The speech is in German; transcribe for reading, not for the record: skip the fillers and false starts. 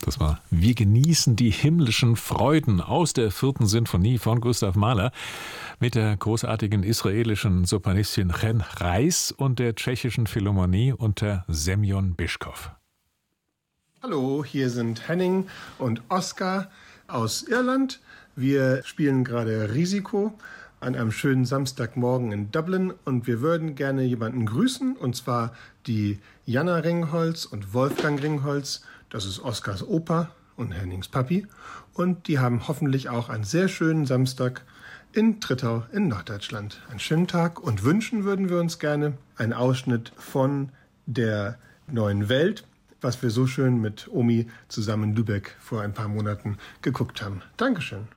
Das war Wir genießen die himmlischen Freuden aus der 4. Sinfonie von Gustav Mahler mit der großartigen israelischen Sopranistin Chen Reis und der tschechischen Philharmonie unter Semjon Bischkow. Hallo, hier sind Henning und Oskar aus Irland. Wir spielen gerade Risiko an einem schönen Samstagmorgen in Dublin und wir würden gerne jemanden grüßen, und zwar die Jana Ringholz und Wolfgang Ringholz. Das ist Oskars Opa und Hennings Papi, und die haben hoffentlich auch einen sehr schönen Samstag in Trittau in Norddeutschland. Einen schönen Tag, und wünschen würden wir uns gerne einen Ausschnitt von der Neuen Welt, was wir so schön mit Omi zusammen in Lübeck vor ein paar Monaten geguckt haben. Dankeschön.